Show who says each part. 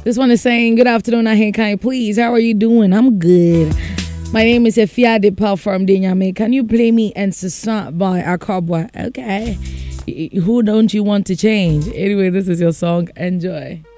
Speaker 1: This one is saying, good afternoon, Ahekai. Please, how are you doing? I'm good. My name is Efia Depal from Dinyame. Can you play me Incessant by Akabwa? Okay. Who don't you want to change? Anyway, this is your song. Enjoy.